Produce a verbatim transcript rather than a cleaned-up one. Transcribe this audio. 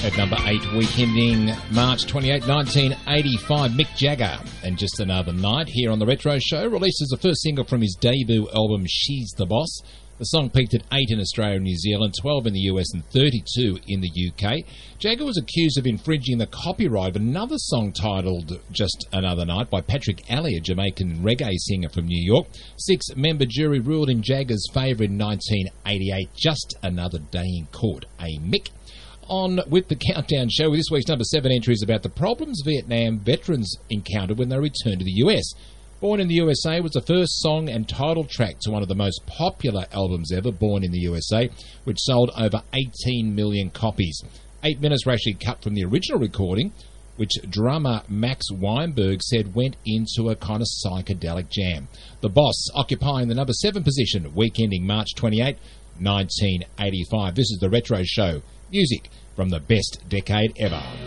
At number eight, week ending March twenty-eighth, nineteen eighty-five, Mick Jagger and Just Another Night here on The Retro Show, released as the first single from his debut album, She's the Boss. The song peaked at eight in Australia and New Zealand, twelve in the U S and thirty-two in the U K. Jagger was accused of infringing the copyright of another song titled Just Another Night by Patrick Alley, a Jamaican reggae singer from New York. Six-member jury ruled in Jagger's favour in nineteen eighty-eight, Just Another Day in Court. A Mick. On with the Countdown Show with this week's number seven entries about the problems Vietnam veterans encountered when they returned to the U S. Born in the U S A was the first song and title track to one of the most popular albums ever, Born in the U S A, which sold over eighteen million copies. Eight minutes were actually cut from the original recording, which drummer Max Weinberg said went into a kind of psychedelic jam. The Boss occupying the number seven position, week ending March twenty-eighth, nineteen eighty-five. This is The Retro Show. Music from the best decade ever.